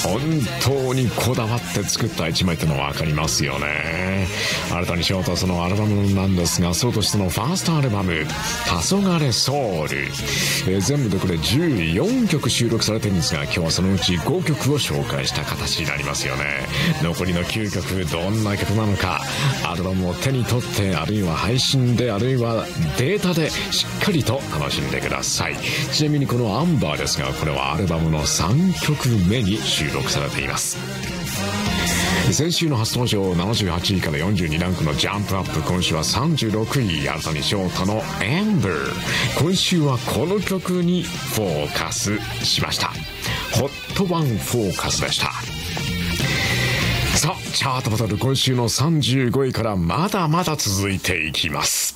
本当にこだわって作った一枚ってのは分かりますよね。新たにしようとそのアルバムなんですが、そうとしてのファーストアルバム「黄昏ソウル」、全部でこれ14曲収録されてるんですが、今日はそのうち5曲を紹介した形になりますよね。残りの9曲どんな曲なのか、アルバムを手に取って、あるいは配信で、あるいはデータでしっかりと楽しんでください。ちなみにこのアンバーですが、これはアルバムの3曲目に収録されています。先週の初登場78位から42ランクのジャンプアップ、今週は36位、新たにショートの Amber。 今週はこの曲にフォーカスしました。HOT1 フォーカスでした。さあチャートバトル、今週の35位からまだまだ続いていきます。